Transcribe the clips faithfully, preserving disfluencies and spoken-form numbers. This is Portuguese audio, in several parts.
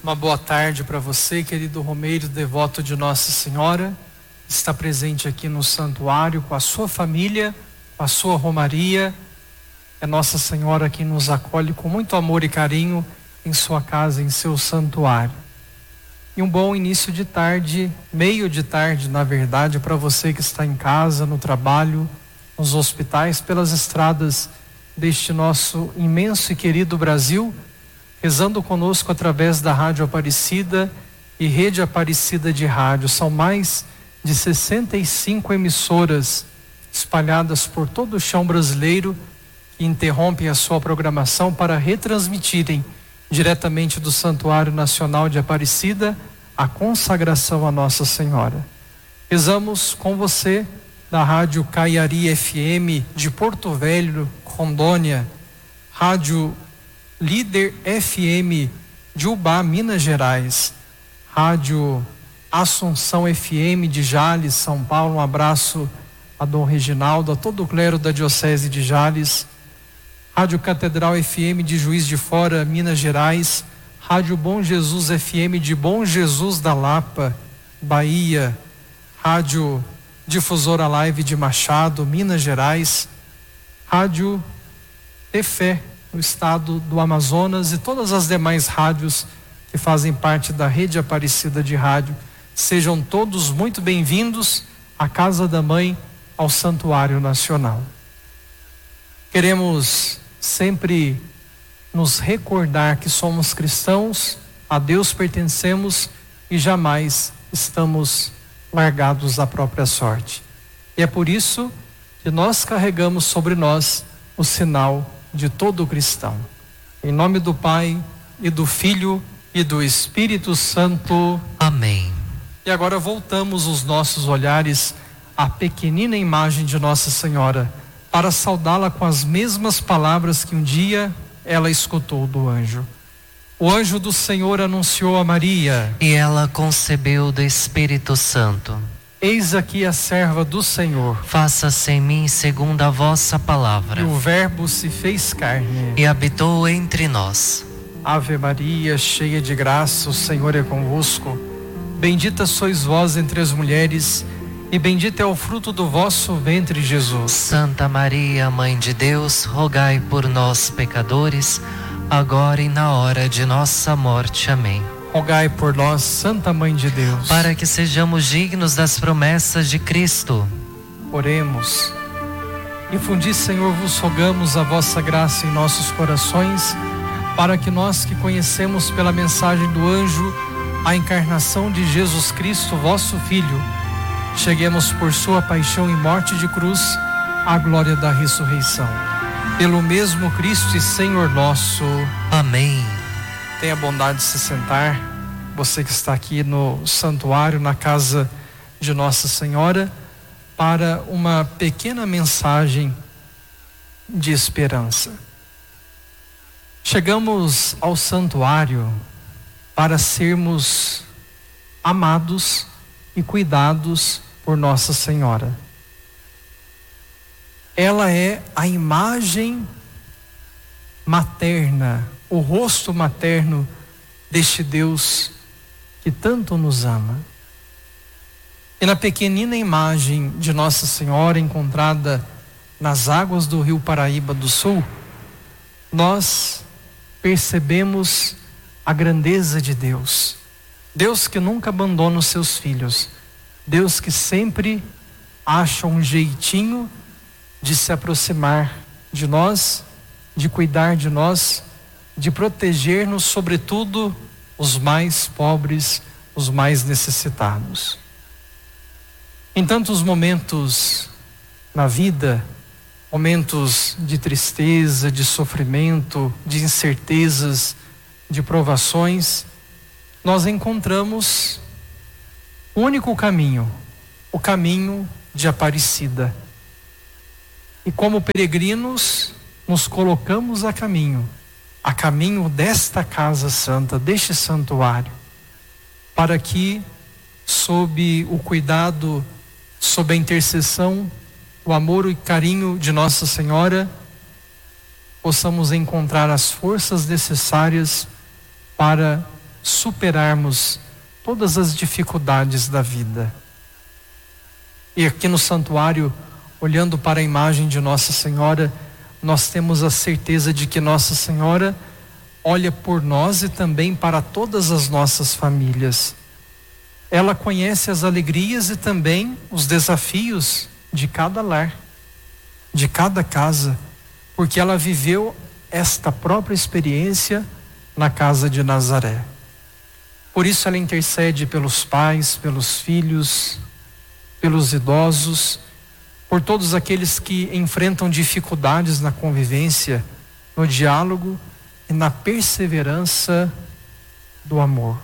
Uma boa tarde para você, querido Romeiro, devoto de Nossa Senhora. Está presente aqui no santuário com a sua família, com a sua romaria. É Nossa Senhora quem nos acolhe com muito amor e carinho em sua casa, em seu santuário. E um bom início de tarde, meio de tarde, na verdade, para você que está em casa, no trabalho, nos hospitais, pelas estradas deste nosso imenso e querido Brasil, rezando conosco através da Rádio Aparecida e Rede Aparecida de Rádio. São mais de sessenta e cinco emissoras espalhadas por todo o chão brasileiro que interrompem a sua programação para retransmitirem diretamente do Santuário Nacional de Aparecida a consagração a Nossa Senhora. Rezamos com você da Rádio Caiari F M de Porto Velho, Rondônia, Rádio Líder F M de Ubá, Minas Gerais, Rádio Assunção F M de Jales, São Paulo. Um abraço a Dom Reginaldo, a todo o clero da Diocese de Jales, Rádio Catedral F M de Juiz de Fora, Minas Gerais, Rádio Bom Jesus F M de Bom Jesus da Lapa, Bahia, Rádio Difusora Live de Machado, Minas Gerais, Rádio Tefé, no estado do Amazonas, e todas as demais rádios que fazem parte da Rede Aparecida de Rádio. Sejam todos muito bem-vindos à Casa da Mãe, ao Santuário Nacional. Queremos sempre nos recordar que somos cristãos, a Deus pertencemos e jamais estamos largados à própria sorte. E é por isso que nós carregamos sobre nós o sinal de todo cristão. Em nome do Pai e do Filho e do Espírito Santo. Amém. E agora voltamos os nossos olhares à pequenina imagem de Nossa Senhora, para saudá-la com as mesmas palavras que um dia ela escutou do anjo. O anjo do Senhor anunciou a Maria, e ela concebeu do Espírito Santo. Eis aqui a serva do Senhor. Faça-se em mim segundo a vossa palavra. E o Verbo se fez carne e habitou entre nós. Ave Maria, cheia de graça, o Senhor é convosco. Bendita sois vós entre as mulheres, e bendito é o fruto do vosso ventre, Jesus. Santa Maria, Mãe de Deus, rogai por nós, pecadores, agora e na hora de nossa morte. Amém. Rogai por nós, Santa Mãe de Deus, para que sejamos dignos das promessas de Cristo. Oremos. Infundi, Senhor, vos rogamos a vossa graça em nossos corações, para que nós que conhecemos pela mensagem do anjo a encarnação de Jesus Cristo, vosso Filho, cheguemos por sua paixão e morte de cruz à glória da ressurreição. Pelo mesmo Cristo e Senhor nosso. Amém. Tenha a bondade de se sentar, você que está aqui no santuário, na casa de Nossa Senhora, para uma pequena mensagem de esperança. Chegamos ao santuário para sermos amados e cuidados por Nossa Senhora. Ela é a imagem materna, o rosto materno deste Deus que tanto nos ama. E na pequenina imagem de Nossa Senhora, encontrada nas águas do Rio Paraíba do Sul, nós percebemos a grandeza de Deus. Deus que nunca abandona os seus filhos. Deus que sempre acha um jeitinho de se aproximar de nós, de cuidar de nós, de proteger-nos, sobretudo os mais pobres, os mais necessitados. Em tantos momentos na vida, momentos de tristeza, de sofrimento, de incertezas, de provações, nós encontramos o único caminho, o caminho de Aparecida. E como peregrinos, nos colocamos a caminho, a caminho desta casa santa, deste santuário, para que, sob o cuidado, sob a intercessão, o amor e carinho de Nossa Senhora, possamos encontrar as forças necessárias para superarmos todas as dificuldades da vida. E aqui no santuário, olhando para a imagem de Nossa Senhora, nós temos a certeza de que Nossa Senhora olha por nós e também para todas as nossas famílias. Ela conhece as alegrias e também os desafios de cada lar, de cada casa, porque ela viveu esta própria experiência na casa de Nazaré. Por isso ela intercede pelos pais, pelos filhos, pelos idosos, por todos aqueles que enfrentam dificuldades na convivência, no diálogo e na perseverança do amor.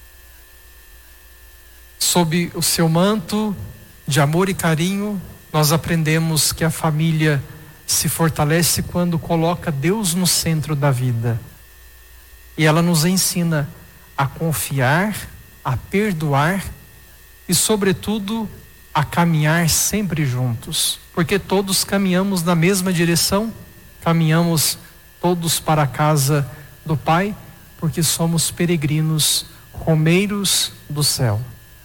Sob o seu manto de amor e carinho, nós aprendemos que a família se fortalece quando coloca Deus no centro da vida. E ela nos ensina a confiar, a perdoar e, sobretudo, a caminhar sempre juntos. Porque todos caminhamos na mesma direção, caminhamos todos para a casa do Pai, porque somos peregrinos, romeiros do céu.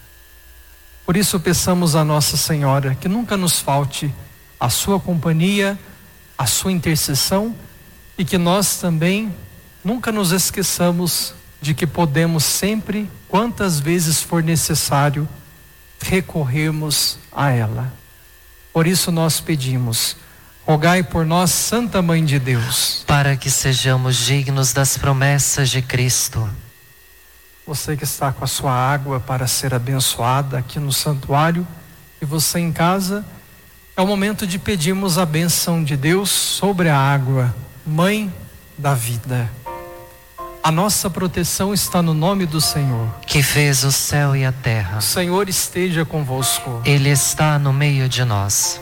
Por isso peçamos a Nossa Senhora que nunca nos falte a sua companhia, a sua intercessão, e que nós também nunca nos esqueçamos de que podemos sempre, quantas vezes for necessário, recorrermos a ela. Por isso nós pedimos: rogai por nós, Santa Mãe de Deus, para que sejamos dignos das promessas de Cristo. Você que está com a sua água para ser abençoada aqui no santuário, e você em casa, é o momento de pedirmos a bênção de Deus sobre a água, Mãe da vida. A nossa proteção está no nome do Senhor, que fez o céu e a terra. O Senhor esteja convosco. Ele está no meio de nós.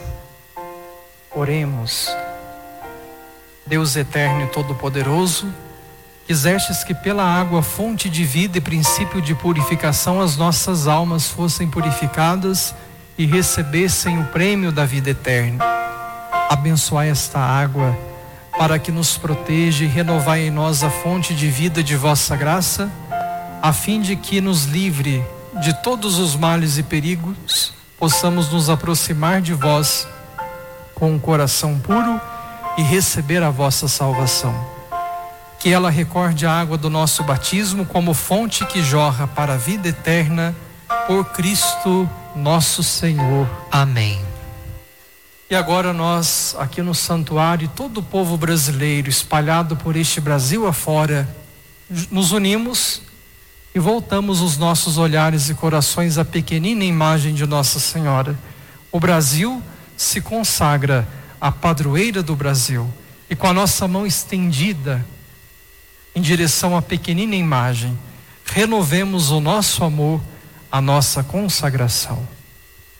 Oremos. Deus eterno e todo-poderoso, quisestes que pela água, fonte de vida e princípio de purificação, as nossas almas fossem purificadas e recebessem o prêmio da vida eterna. Abençoai esta água, para que nos proteja, e renovai em nós a fonte de vida de vossa graça, a fim de que nos livre de todos os males e perigos, possamos nos aproximar de vós com um coração puro e receber a vossa salvação. Que ela recorde a água do nosso batismo como fonte que jorra para a vida eterna, por Cristo nosso Senhor. Amém. E agora nós, aqui no santuário, todo o povo brasileiro espalhado por este Brasil afora, nos unimos e voltamos os nossos olhares e corações à pequenina imagem de Nossa Senhora. O Brasil se consagra à padroeira do Brasil, e com a nossa mão estendida em direção à pequenina imagem, renovemos o nosso amor, a nossa consagração.